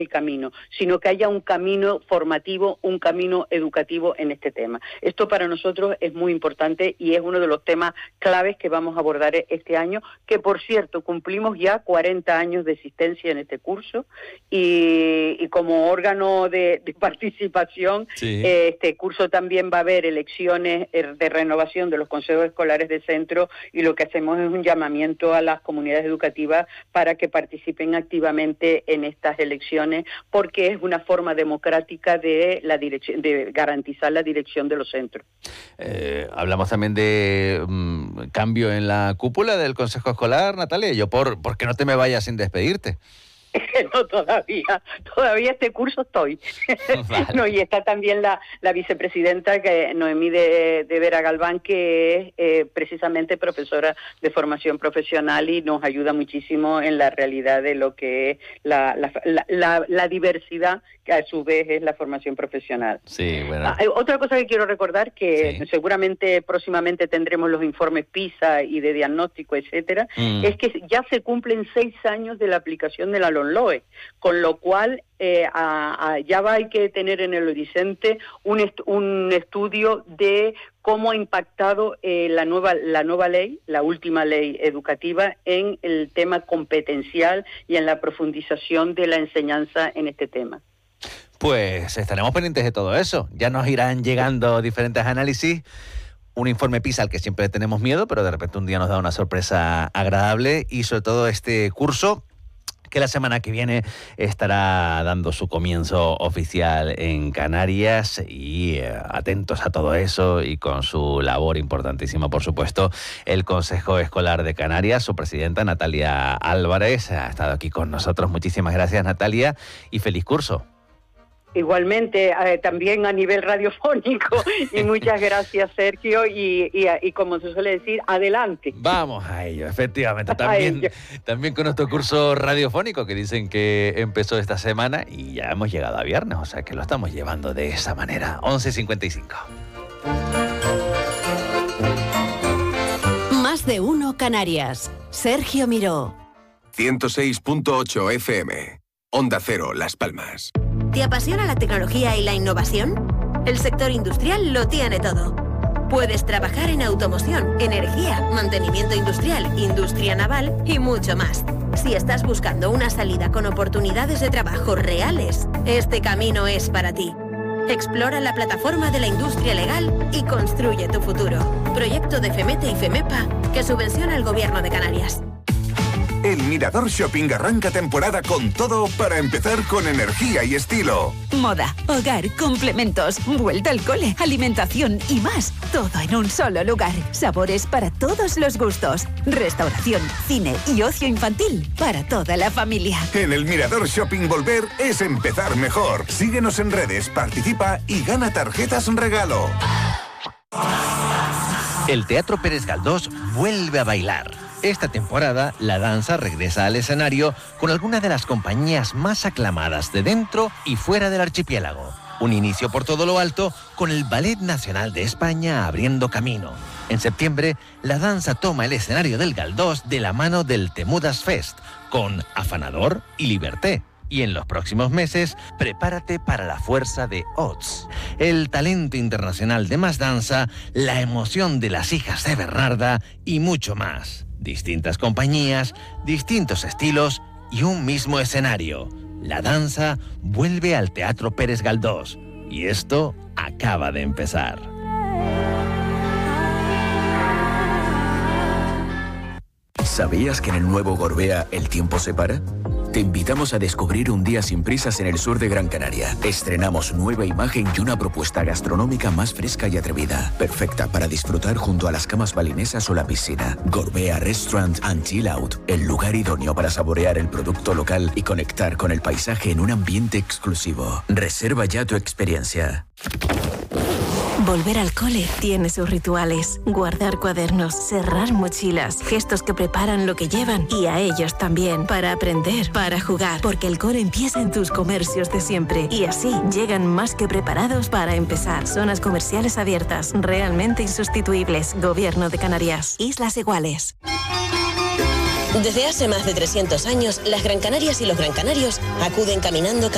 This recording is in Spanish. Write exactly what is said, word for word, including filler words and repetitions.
el camino, sino que haya un camino formativo, un camino educativo en este tema. Esto para nosotros es muy importante y es uno de los temas claves que vamos a abordar este año, que por cierto cumplimos ya cuarenta años de existencia en este curso y, y como órgano de, de participación, sí. eh, este curso también va a haber elecciones de renovación de los consejos escolares de centro y lo que hacemos es un llamamiento a las comunidades educativas para que participen activamente en estas elecciones, porque es una forma democrática de la dirección, de garantizar la dirección de los centros. Eh, hablamos también de um, cambio en la cúpula del Consejo Escolar, Natalia. Yo por, por qué no te me vayas sin despedirte. No, todavía, todavía este curso estoy. Vale. No, y está también la, la vicepresidenta, que Noemí de, de Vera Galván, que es eh, precisamente profesora de formación profesional y nos ayuda muchísimo en la realidad de lo que es la, la, la, la, la diversidad, que a su vez es la formación profesional. Sí, bueno. Ah, otra cosa que quiero recordar, que sí. seguramente próximamente tendremos los informes PISA y de diagnóstico, etcétera, mm. es que ya se cumplen seis años de la aplicación de la LOMLOE, con lo cual eh, a, a, ya va hay que tener en el horizonte un, est un estudio de cómo ha impactado eh, la nueva la nueva ley, la última ley educativa, en el tema competencial y en la profundización de la enseñanza en este tema. Pues estaremos pendientes de todo eso. Ya nos irán llegando diferentes análisis. Un informe PISA al que siempre tenemos miedo, pero de repente un día nos da una sorpresa agradable, y sobre todo este curso que la semana que viene estará dando su comienzo oficial en Canarias, y eh, atentos a todo eso, y con su labor importantísima, por supuesto, el Consejo Escolar de Canarias. Su presidenta, Natalia Álvarez, ha estado aquí con nosotros. Muchísimas gracias, Natalia, y feliz curso. Igualmente, eh, también a nivel radiofónico, y muchas gracias, Sergio, y, y, y como se suele decir, adelante. Vamos a ello, efectivamente, también, ello. también con nuestro curso radiofónico, que dicen que empezó esta semana y ya hemos llegado a viernes, o sea que lo estamos llevando de esa manera. once cincuenta y cinco. Más de uno Canarias. Sergio Miró. ciento seis punto ocho F M. Onda Cero, Las Palmas. ¿Te apasiona la tecnología y la innovación? El sector industrial lo tiene todo. Puedes trabajar en automoción, energía, mantenimiento industrial, industria naval y mucho más. Si estás buscando una salida con oportunidades de trabajo reales, este camino es para ti. Explora la plataforma de la industria legal y construye tu futuro. Proyecto de FEMETE y FEMEPA que subvenciona el Gobierno de Canarias. El Mirador Shopping arranca temporada con todo para empezar con energía y estilo. Moda, hogar, complementos, vuelta al cole, alimentación y más. Todo en un solo lugar. Sabores para todos los gustos. Restauración, cine y ocio infantil para toda la familia. En el Mirador Shopping volver es empezar mejor. Síguenos en redes, participa y gana tarjetas regalo. El Teatro Pérez Galdós vuelve a bailar. Esta temporada, la danza regresa al escenario con algunas de las compañías más aclamadas de dentro y fuera del archipiélago. Un inicio por todo lo alto, con el Ballet Nacional de España abriendo camino. En septiembre, la danza toma el escenario del Galdós de la mano del Temudas Fest, con Afanador y Liberté. Y en los próximos meses, prepárate para la fuerza de Ots, el talento internacional de Más Danza, la emoción de las hijas de Bernarda y mucho más. Distintas compañías, distintos estilos y un mismo escenario. La danza vuelve al Teatro Pérez Galdós, y esto acaba de empezar. ¿Sabías que en el nuevo Gorbea el tiempo se para? Te invitamos a descubrir un día sin prisas en el sur de Gran Canaria. Estrenamos nueva imagen y una propuesta gastronómica más fresca y atrevida. Perfecta para disfrutar junto a las camas balinesas o la piscina. Gorbea Restaurant and Chill Out. El lugar idóneo para saborear el producto local y conectar con el paisaje en un ambiente exclusivo. Reserva ya tu experiencia. Volver al cole tiene sus rituales. Guardar cuadernos, cerrar mochilas, gestos que preparan lo que llevan y a ellos también, para aprender, para jugar, porque el cole empieza en tus comercios de siempre y así llegan más que preparados para empezar. Zonas comerciales abiertas, realmente insustituibles. Gobierno de Canarias. Islas Iguales. Desde hace más de trescientos años, las Gran Canarias y los Gran Canarios acuden caminando cada